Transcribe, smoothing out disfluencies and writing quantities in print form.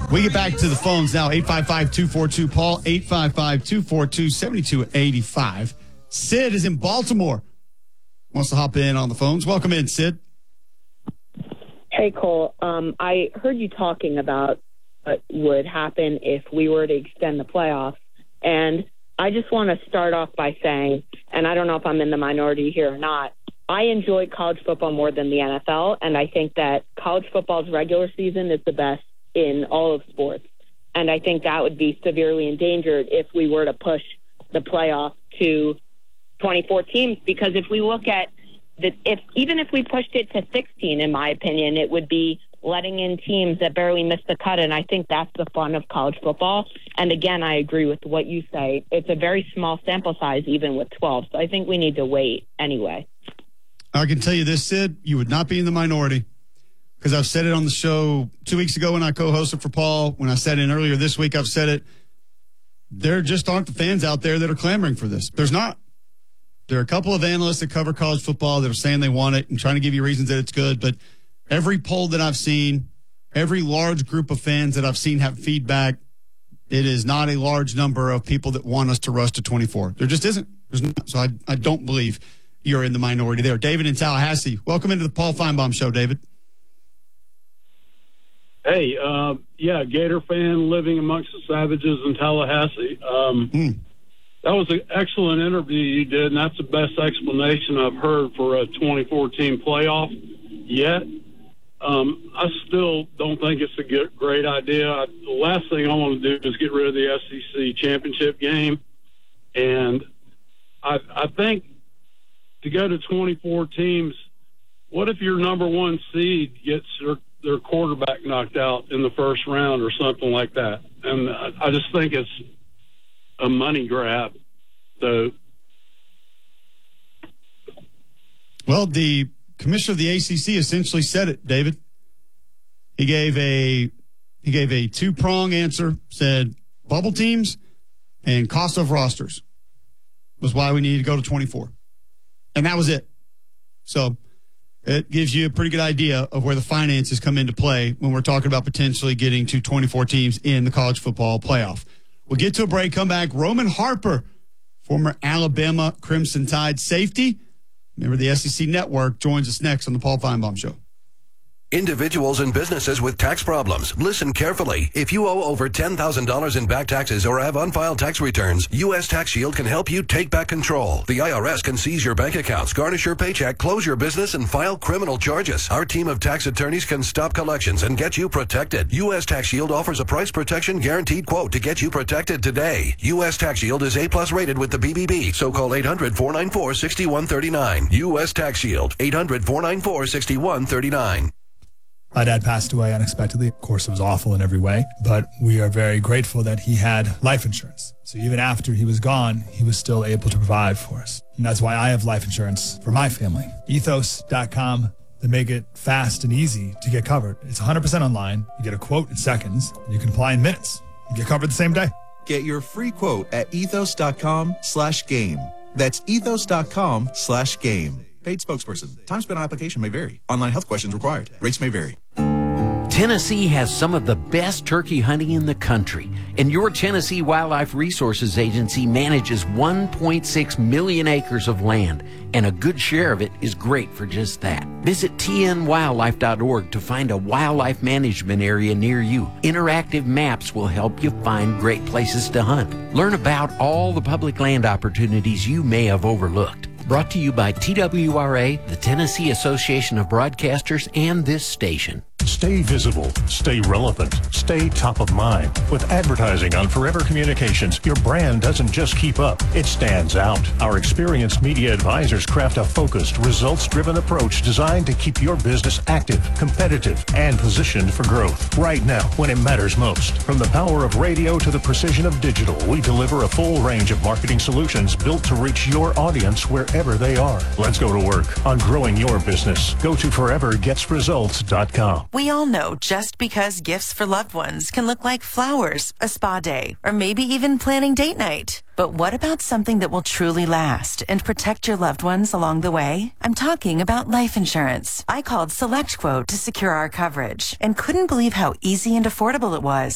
We get back to the phones now. 855-242-PAUL, 855-242-7285. Sid is in Baltimore. Wants to hop in on the phones. Welcome in, Sid. Hey, Cole. I heard you talking about what would happen if we were to extend the playoffs. And I just want to start off by saying, and I don't know if I'm in the minority here or not, I enjoy college football more than the NFL, and I think that college football's regular season is the best in all of sports. And I think that would be severely endangered if we were to push the playoff to 24 teams, because if we look at even if we pushed it to 16, in my opinion, it would be letting in teams that barely missed the cut, and I think that's the fun of college football. And again, I agree with what you say. It's a very small sample size, even with 12, so I think we need to wait anyway. I can tell you this, Sid, you would not be in the minority, because I've said it on the show 2 weeks ago when I co-hosted for Paul. When I said it earlier this week, I've said it. There just aren't the fans out there that are clamoring for this. There's not. There are a couple of analysts that cover college football that are saying they want it and trying to give you reasons that it's good. But every poll that I've seen, every large group of fans that I've seen have feedback, it is not a large number of people that want us to rush to 24. There just isn't. There's not. So I don't believe you're in the minority there. David in Tallahassee. Welcome into the Paul Feinbaum Show, David. Hey, Gator fan living amongst the savages in Tallahassee. That was an excellent interview you did, and that's the best explanation I've heard for a 24-team playoff yet. I still don't think it's a great idea. The last thing I want to do is get rid of the SEC championship game. And I think to go to 24 teams, what if your number one seed gets their quarterback knocked out in the first round or something like that? And I just think it's a money grab. So, well, the commissioner of the ACC essentially said it, David. He gave a two-prong answer, said bubble teams and cost of rosters was why we needed to go to 24. And that was it. So it gives you a pretty good idea of where the finances come into play when we're talking about potentially getting to 24 teams in the college football playoff. We'll get to a break, come back. Roman Harper, former Alabama Crimson Tide safety, member of the SEC Network, joins us next on the Paul Feinbaum Show. Individuals and businesses with tax problems, listen carefully. If you owe over $10,000 in back taxes or have unfiled tax returns, U.S. Tax Shield can help you take back control. The IRS can seize your bank accounts, garnish your paycheck, close your business, and file criminal charges. Our team of tax attorneys can stop collections and get you protected. U.S. Tax Shield offers a price protection guaranteed quote to get you protected today. U.S. Tax Shield is A+ rated with the BBB, so call 800-494-6139. U.S. Tax Shield, 800-494-6139. My dad passed away unexpectedly. Of course, it was awful in every way, but we are very grateful that he had life insurance. So even after he was gone, he was still able to provide for us. And that's why I have life insurance for my family. Ethos.com. They make it fast and easy to get covered. It's 100% online. You get a quote in seconds. And you can apply in minutes. You get covered the same day. Get your free quote at ethos.com/game. That's ethos.com/game. Paid spokesperson. Time spent on application may vary. Online health questions required. Rates may vary. Tennessee has some of the best turkey hunting in the country, and your Tennessee Wildlife Resources Agency manages 1.6 million acres of land, and a good share of it is great for just that. Visit tnwildlife.org to find a wildlife management area near you. Interactive maps will help you find great places to hunt. Learn about all the public land opportunities you may have overlooked. Brought to you by TWRA, the Tennessee Association of Broadcasters, and this station. Stay visible, stay relevant, stay top of mind. With advertising on Forever Communications, your brand doesn't just keep up, it stands out. Our experienced media advisors craft a focused, results-driven approach designed to keep your business active, competitive, and positioned for growth. Right now, when it matters most. From the power of radio to the precision of digital, we deliver a full range of marketing solutions built to reach your audience wherever they are. Let's go to work on growing your business. Go to forevergetsresults.com. We all know just because gifts for loved ones can look like flowers, a spa day, or maybe even planning date night. But what about something that will truly last and protect your loved ones along the way? I'm talking about life insurance. I called SelectQuote to secure our coverage and couldn't believe how easy and affordable it was.